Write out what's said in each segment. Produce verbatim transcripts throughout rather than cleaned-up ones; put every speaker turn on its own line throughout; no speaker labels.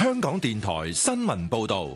香港電台新聞報道。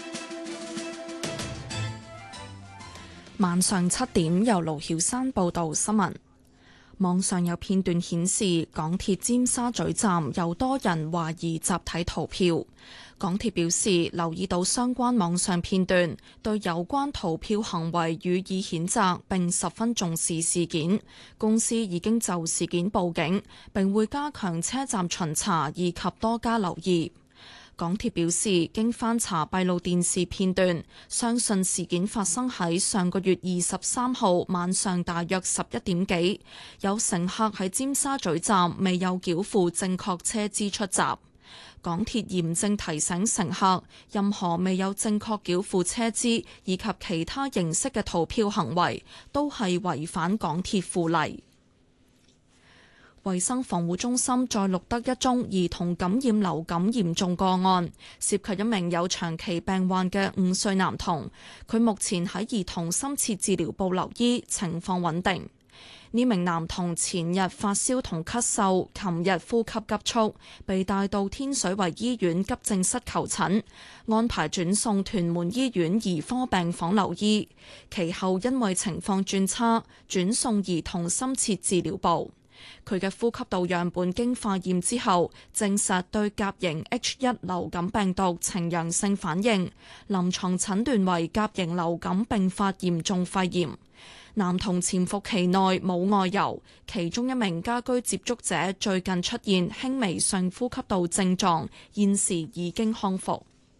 晚上七點，由盧曉山報道新聞。網上有片段顯示，港鐵尖沙咀站有多人懷疑集體逃票。港鐵表示，留意到相關網上片段，對有關逃票行為予以譴責，並十分重視事件。公司已經就事件報警，並會加強車站巡查以及多加留意。港鐵表示，經翻查閉路電視片段，相信事件發生喺上個月二十三號晚上大約十一點幾，有乘客喺尖沙咀站未有繳付正確車資出閘。港鐵嚴正提醒乘客，任何未有正確繳付車資以及其他形式嘅逃票行為，都係違反港鐵附例。衛生防護中心再錄得一宗兒童感染流感嚴重個案，涉及一名有長期病患嘅五歲男童，佢目前喺兒童深切治療部留醫，情況穩定。呢名男童前日發燒同咳嗽，琴日呼吸急促，被帶到天水圍醫院急症室求診，安排轉送屯門醫院兒科病房留醫，其後因為情況轉差，轉送兒童深切治療部。佢嘅呼吸道樣本經化驗之後，證實對甲型 H 一 流感病毒呈陽性反應，臨床診斷為甲型流感併發嚴重肺炎。男童潛伏期內冇外遊，其中一名家居接觸者最近出現輕微上呼吸道症狀，現時已經康復。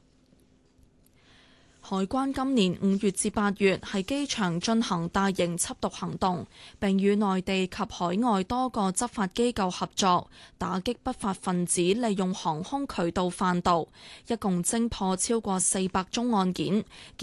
海關今年五月至八月喺機場進行大型緝毒行動，並與內地及海外多個執法機構合作，打擊不法分子利用航空渠道販毒，一共偵破超過四百宗案件。